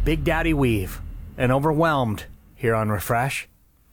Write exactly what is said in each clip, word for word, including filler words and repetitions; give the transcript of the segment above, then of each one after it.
Big Daddy Weave and Overwhelmed here on Refresh.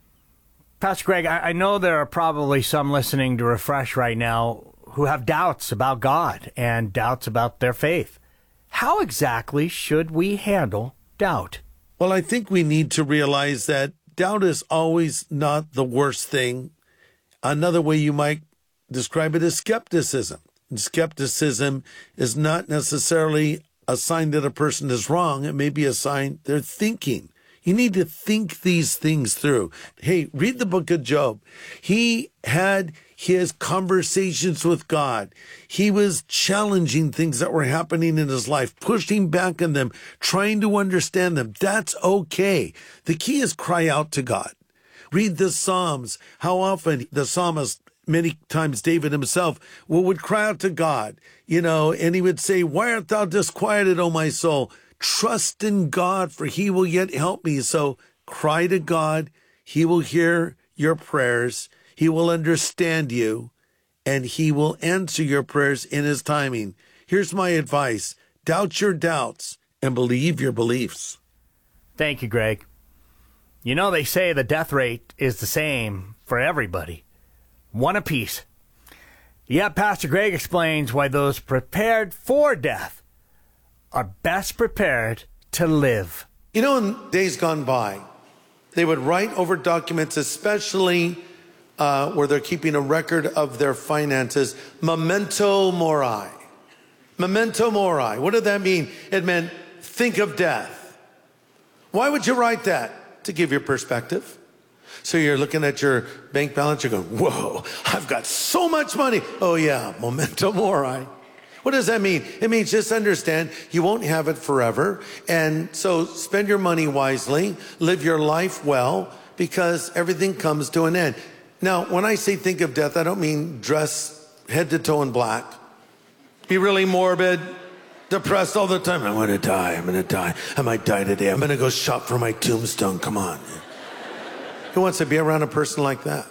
Pastor Greg, I, I know there are probably some listening to Refresh right now who have doubts about God and doubts about their faith. How exactly should we handle doubt? Well, I think we need to realize that doubt is always not the worst thing. Another way you might describe it is skepticism. And skepticism is not necessarily a sign that a person is wrong. It may be a sign they're thinking. You need to think these things through. Hey, read the book of Job. He had his conversations with God. He was challenging things that were happening in his life, pushing back on them, trying to understand them. That's okay. The key is cry out to God. Read the Psalms. How often the psalmist, many times David himself, would cry out to God, you know, and he would say, "Why art thou disquieted, O my soul? Trust in God, for he will yet help me." So cry to God. He will hear your prayers. He will understand you, and he will answer your prayers in his timing. Here's my advice. Doubt your doubts and believe your beliefs. Thank you, Greg. You know, they say the death rate is the same for everybody. One apiece. Yet Pastor Greg explains why those prepared for death are best prepared to live. You know, in days gone by, they would write over documents, especially uh, where they're keeping a record of their finances, memento mori. Memento mori. What did that mean? It meant think of death. Why would you write that? To give your perspective. So you're looking at your bank balance, you're going, whoa, I've got so much money. Oh yeah, memento mori. What does that mean? It means just understand you won't have it forever. And so spend your money wisely, live your life well, because everything comes to an end. Now, when I say think of death, I don't mean dress head to toe in black. Be really morbid, depressed all the time. I'm going to die, I'm going to die. I might die today. I'm going to go shop for my tombstone. Come on. Who wants to be around a person like that?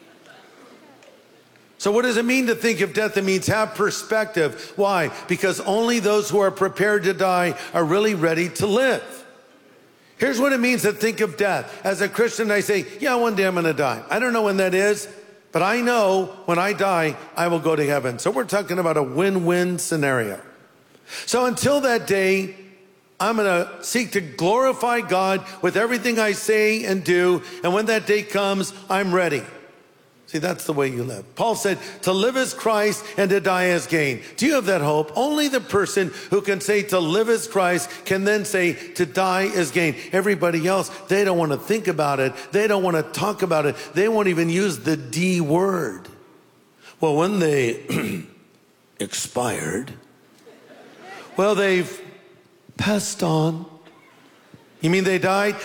So what does it mean to think of death? It means have perspective. Why? Because only those who are prepared to die are really ready to live. Here's what it means to think of death. As a Christian, I say, yeah, one day I'm going to die. I don't know when that is, but I know when I die, I will go to heaven. So we're talking about a win-win scenario. So until that day, I'm going to seek to glorify God with everything I say and do. And when that day comes, I'm ready. See, that's the way you live. Paul said, to live is Christ and to die is gain. Do you have that hope? Only the person who can say to live is Christ can then say to die is gain. Everybody else, they don't want to think about it. They don't want to talk about it. They won't even use the D word. Well, when they expired, well, they've passed on. You mean they died?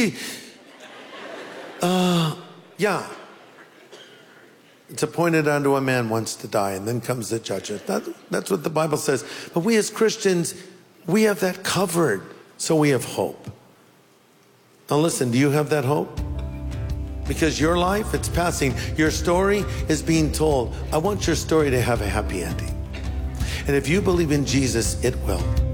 uh, yeah. It's appointed unto a man once to die, and then comes the judgment. That, that's what the Bible says. But we as Christians, we have that covered, so we have hope. Now listen, do you have that hope? Because your life, it's passing. Your story is being told. I want your story to have a happy ending. And if you believe in Jesus, it will.